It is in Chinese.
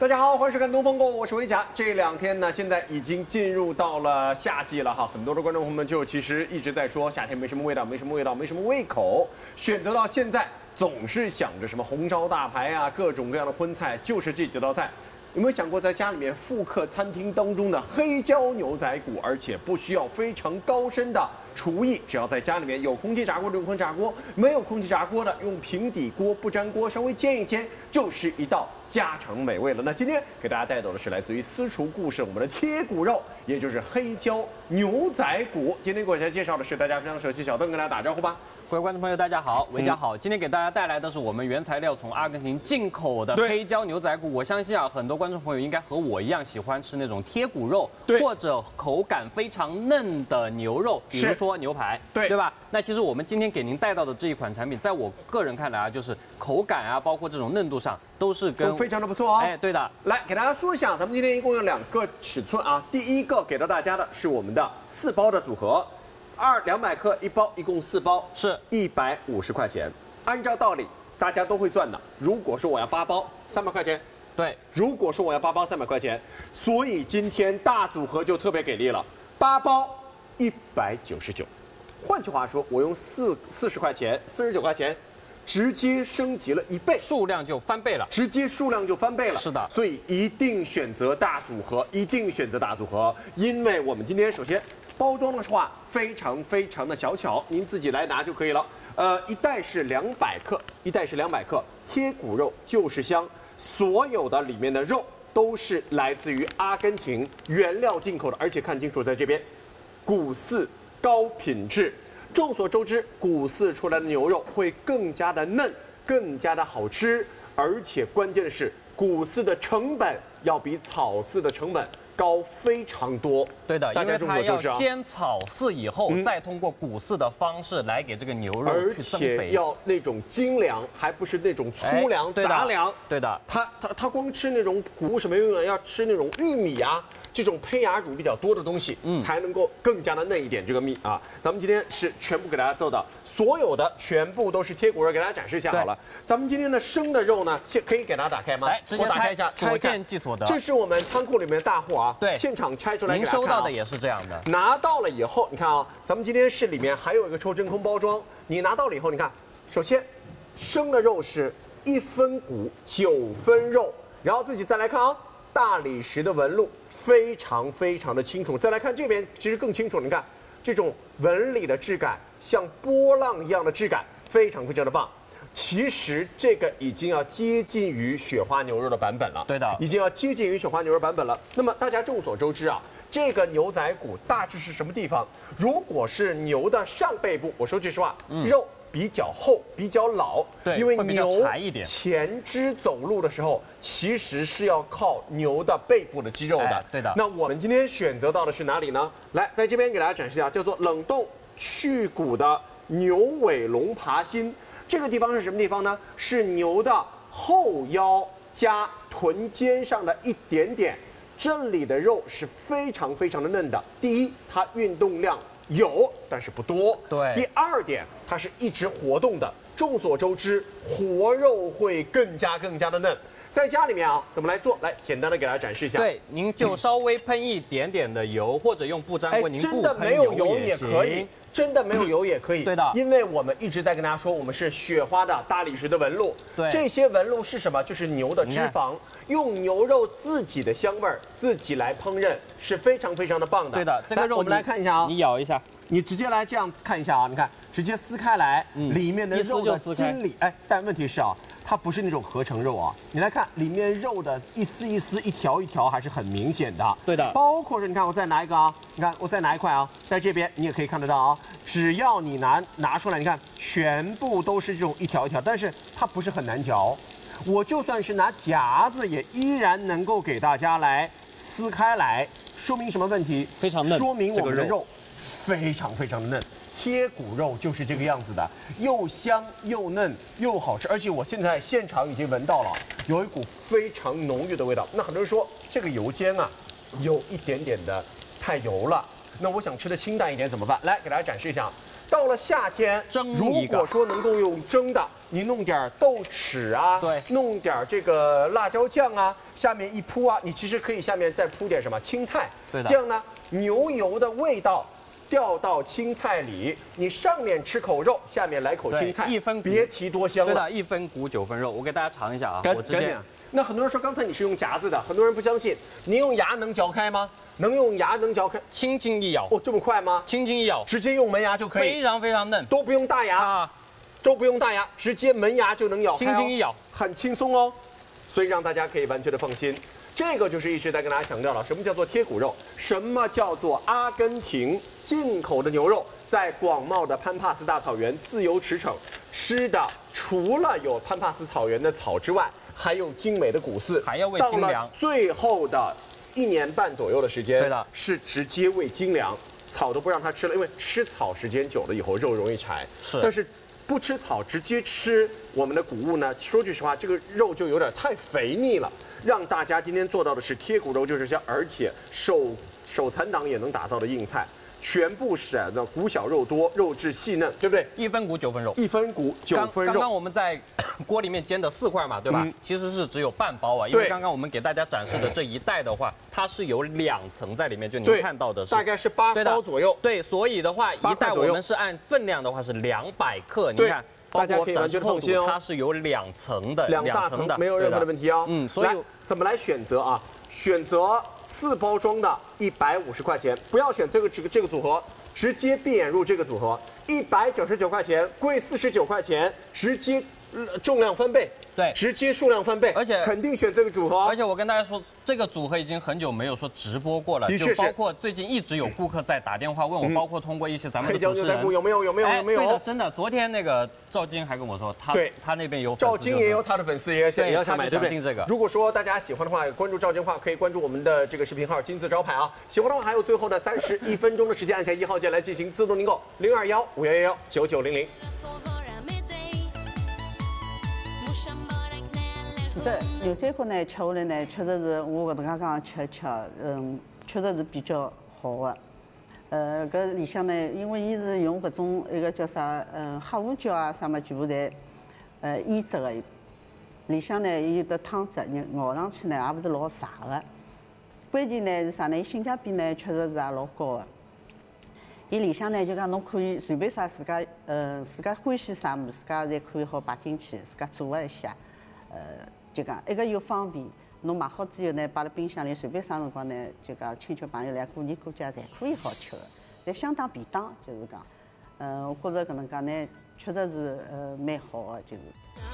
大家好，欢迎收看《东风购》，我是维甲。这两天呢，现在已经进入到了夏季了哈，很多的观众朋友们就其实一直在说夏天没什么味道，没什么味道，没什么胃口。选择到现在，总是想着什么红烧大排啊，各种各样的荤菜，就是这几道菜。有没有想过在家里面复刻餐厅当中的黑椒牛仔骨，而且不需要非常高深的厨艺，只要在家里面有空气炸锅就用空气炸锅，没有空气炸锅的用平底锅不粘锅稍微煎一煎，就是一道家常美味了。那今天给大家带到的是来自于私厨故事我们的贴骨肉，也就是黑椒牛仔骨。今天给大家介绍的是大家非常熟悉小邓，跟大家打招呼吧。 各位观众朋友，大家好，维家好。今天给大家带来的是我们原材料从阿根廷进口的黑椒牛仔骨。我相信啊，很多观众朋友应该和我一样喜欢吃那种贴骨肉，或者口感非常嫩的牛肉，比如说牛排，对吧？那其实我们今天给您带到的这一款产品，在我个人看来啊，就是口感啊，包括这种嫩度上，都非常的不错哦。哎，对的。 来给大家说一下，咱们今天一共有2个尺寸啊。第一个给到大家的是我们的4包的组合。200克1包，一共4包，是150块钱。按照道理，大家都会算的。如果说我要8包，300块钱。 对， 如果说我要8包300块钱，所以今天大组合就特别给力了，8包199。换句话说，我用40块钱、49块钱，直接升级了1倍， 数量就翻倍了， 直接数量就翻倍了。是的，所以一定选择大组合，一定选择大组合，因为我们今天首先。包装的话非常的小巧，您自己来拿就可以了。一袋是200克，一袋是200克，贴骨肉就是香，所有的里面的肉都是来自于阿根廷原料进口的，而且看清楚，在这边，骨饲高品质。众所周知，骨饲出来的牛肉会更加的嫩，更加的好吃，而且关键的是，骨饲的成本要比草饲的成本高非常多。 对的，因为它要先草饲以后，再通过骨饲的方式来给这个牛肉去增肥， 而且要那种精粮，还不是那种粗粮、杂粮。 对的， 它光吃那种谷物是没用的，要吃那种玉米啊。这种胚芽乳比较多的东西，才能够更加的嫩一点。这个蜜啊，咱们今天是全部给大家做的，所有的全部都是贴骨肉，给大家展示一下好了。咱们今天的生的肉呢，可以给大家打开吗？ 来，直接打开一下， 所见即所得。 这是我们仓库里面的大货啊， 对， 现场拆出来给大家看。 您收到的也是这样的。 拿到了以后，你看啊，咱们今天是里面还有一个抽真空包装。你拿到了以后，你看，首先生的肉是1分骨9分肉，然后自己再来看啊。大理石的纹路非常的清楚，再来看这边，其实更清楚。你看这种纹理的质感，像波浪一样的质感，非常的棒。其实这个已经要接近于雪花牛肉的版本了，对的，已经要接近于雪花牛肉版本了。那么大家众所周知啊，这个牛仔骨大致是什么地方？如果是牛的上背部，我说句实话，肉比较厚，比较老，对，因为牛前肢走路的时候，其实是要靠牛的背部的肌肉的。对的。那我们今天选择到的是哪里呢？来，在这边给大家展示一下，叫做冷冻去骨的牛尾龙爬心。这个地方是什么地方呢？是牛的后腰加臀尖上的一点点，这里的肉是非常的嫩的。第一，它运动量有，但是不多。对。第二点，它是一直活动的。众所周知，活肉会更加的嫩。在家里面啊，怎么来做？来，简单的给大家展示一下。对， 您就稍微喷一点点的油，或者用不粘锅，您不喷油也可以。 真的没有油也可以，对的，因为我们一直在跟大家说，我们是雪花的大理石的纹路，对，这些纹路是什么？就是牛的脂肪，用牛肉自己的香味儿自己来烹饪，是非常的棒的。对的，这个肉我们来看一下啊， 你咬一下， 你直接来这样看一下啊，你看直接撕开来，里面的肉的筋理，但问题是啊，它不是那种合成肉啊，你来看里面肉的一丝一丝、一条一条还是很明显的。对的，包括说你看我再拿一个啊，你看我再拿一块啊，在这边你也可以看得到啊，只要你拿出来，你看全部都是这种一条一条，但是它不是很难嚼。我就算是拿夹子，也依然能够给大家来撕开来，说明什么问题？非常嫩，说明我们的肉非常的嫩。贴骨肉就是这个样子的，又香又嫩又好吃，而且我现在现场已经闻到了，有一股非常浓郁的味道。那很多人说这个油煎啊，有一点点的太油了，那我想吃的清淡一点怎么办？来给大家展示一下， 到了夏天，如果说能够用蒸的，你弄点豆豉啊， 对， 弄点这个辣椒酱啊，下面一铺啊，你其实可以下面再铺点什么青菜， 对的， 这样呢，牛油的味道掉到青菜里，你上面吃口肉，下面来口青菜， 一分别提多香了。 对的，1分骨9分肉，我给大家尝一下啊， 赶紧。那很多人说刚才你是用夹子的，很多人不相信，你用牙能嚼开吗？能用牙能嚼开， 轻轻一咬。 哦，这么快吗？ 轻轻一咬， 直接用门牙就可以， 非常非常嫩， 都不用大牙啊，都不用大牙，直接门牙就能咬开， 轻轻一咬， 很轻松哦，所以让大家可以完全的放心。这个就是一直在跟大家强调了，什么叫做贴骨肉，什么叫做阿根廷进口的牛肉，在广袤的潘帕斯大草原自由驰骋，吃的除了有潘帕斯草原的草之外，还有精美的骨饲， 还要喂精粮。 最后的1年半左右的时间， 对的， 是直接喂精粮，草都不让它吃了，因为吃草时间久了以后肉容易柴。 是， 但是不吃草直接吃我们的谷物呢，说句实话，这个肉就有点太肥腻了。让大家今天做到的是贴骨肉就是香，而且手残党也能打造的硬菜。全部是的骨小肉多，肉质细嫩，对不对 ？1分骨9分肉 ，1分骨9分肉。 刚刚我们在锅里面煎的4块嘛，对吧？其实是只有半包啊，因为刚刚我们给大家展示的这一袋的话，它是有2层在里面，就您看到的是大概是8包左右。 对，所以的话，一袋我们是按分量的话是200克，你看。 大家可以完全放心哦， 它是有2层的 ，2大层的，没有任何的问题哦。 所以怎么来选择啊？选择4包装的150块钱，不要选这个组合，直接闭眼入这个组合，199块钱，贵49块钱，直接重量翻倍。对，直接数量翻倍， 而且肯定选这个组合。 而且我跟大家说，这个组合已经很久没有说直播过了， 的确是。 包括最近一直有顾客在打电话问我，包括通过一些咱们的主持人， 黑椒牛仔骨有没有？ 对的，真的。昨天那个赵晶还跟我说，他那边有赵晶也有他的粉丝也要想买，对不对？ 这个。 如果说大家喜欢的话，关注赵晶的话，可以关注我们的这个视频号金字招牌啊。喜欢的话，还有最后的31分钟的时间，按下1号键来进行自动订购，021-5111-9900。 这牛仔骨呢，吃下来呢，确实是我搿能介讲吃，确实是比较好的。搿里向呢，因为伊是用搿种一个叫啥，黑胡椒啊啥么，全部侪腌制的。里向呢，伊的汤汁，咬上去呢，也勿是老柴的。关键呢是啥呢？伊性价比呢，确实是也老高的。伊里向呢，就讲侬可以随便啥自家欢喜啥物事，自家侪可以好摆进去，自家做一下，就讲一个又方便，侬买好之后呢，摆辣冰箱里，随便啥辰光呢，就讲亲戚朋友来过年过节侪可以好吃的，侪相当便当，就是讲，我觉着搿能介呢，确实是蛮好的，就是。